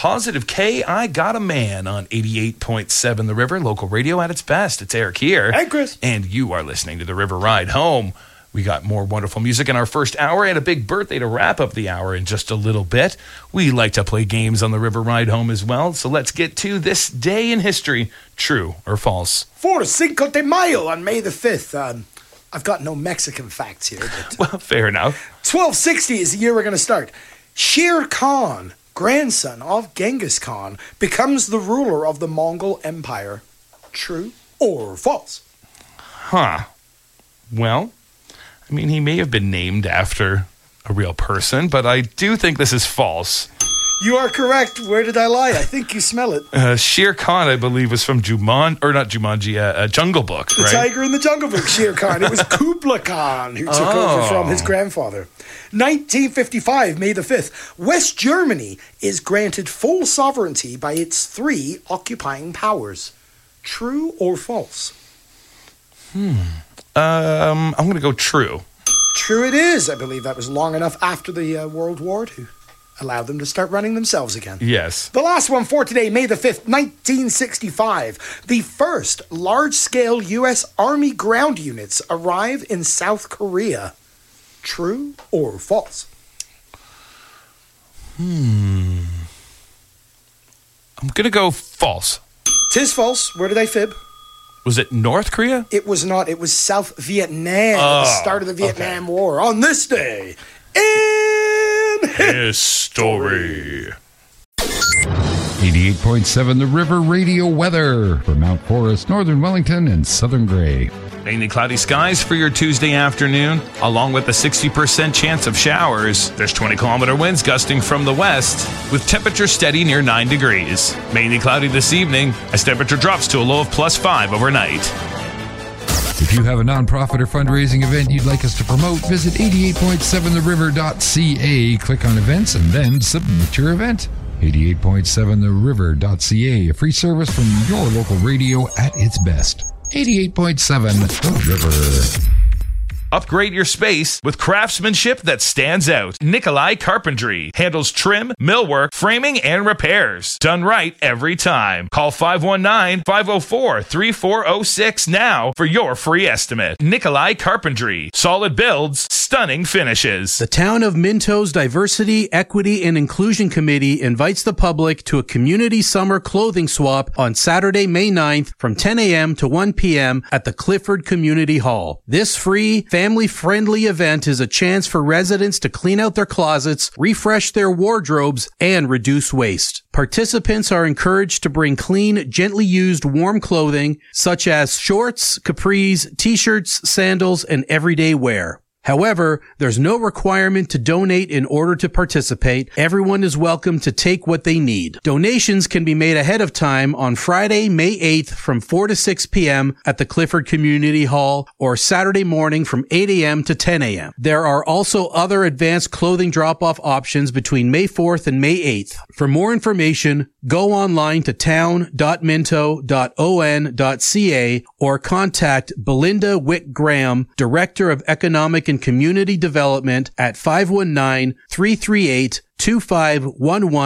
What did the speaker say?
Positive K, I Got a Man on 88.7 The River, local radio at its best. It's Eric here. Hey, Chris. And you are listening to The River Ride Home. We got more wonderful music in our first hour and a big birthday to wrap up the hour in just a little bit. We like to play games on The River Ride Home as well, so let's get to this day in history. True or false? For Cinco de Mayo on May the 5th. I've got no Mexican facts here. But Well, fair enough. 1260 is the year we're going to start. Shere Khan, grandson of Genghis Khan, becomes the ruler of the Mongol Empire. True or false? Huh. Well, I mean, he may have been named after a real person, but I do think this is false. You are correct. Where did I lie? I think you smell it. Shere Khan, I believe, was from Jungle Book, The right? Tiger in the Jungle Book, Shere Khan. It was Kublai Khan who took over from his grandfather. 1955, May the 5th. West Germany is granted full sovereignty by its three occupying powers. True or false? I'm going to go true. True it is. I believe that was long enough after the World War to allow them to start running themselves again. Yes. The last one for today, May the 5th, 1965. The first large-scale U.S. Army ground units arrive in South Korea. True or false? I'm going to go false. Tis false. Where did I fib? Was it North Korea? It was not. It was South Vietnam at the start of the Vietnam War. On this day in History. 88.7 The River Radio weather for Mount Forest, Northern Wellington, and Southern Grey. Mainly cloudy skies for your Tuesday afternoon, along with a 60% chance of showers. There's 20-kilometer winds gusting from the west, with temperature steady near 9 degrees. Mainly cloudy this evening, as temperature drops to a low of +5 overnight. If you have a nonprofit or fundraising event you'd like us to promote, visit 88.7theriver.ca, click on events, and then submit your event. 88.7theriver.ca, a free service from your local radio at its best. 88.7 The River. Upgrade your space with craftsmanship that stands out. Nikolai Carpentry handles trim, millwork, framing, and repairs. Done right every time. Call 519-504-3406 now for your free estimate. Nikolai Carpentry. Solid builds, stunning finishes. The Town of Minto's Diversity, Equity, and Inclusion Committee invites the public to a community summer clothing swap on Saturday, May 9th from 10 a.m. to 1 p.m. at the Clifford Community Hall. This free, family-friendly event is a chance for residents to clean out their closets, refresh their wardrobes, and reduce waste. Participants are encouraged to bring clean, gently used warm clothing such as shorts, capris, t-shirts, sandals, and everyday wear. However, there's no requirement to donate in order to participate. Everyone is welcome to take what they need. Donations can be made ahead of time on Friday, May 8th from 4 to 6 p.m. at the Clifford Community Hall or Saturday morning from 8 a.m. to 10 a.m. There are also other advanced clothing drop-off options between May 4th and May 8th. For more information, go online to town.minto.on.ca or contact Belinda Wick Graham, Director of Economic and Community Development at 519-338-2511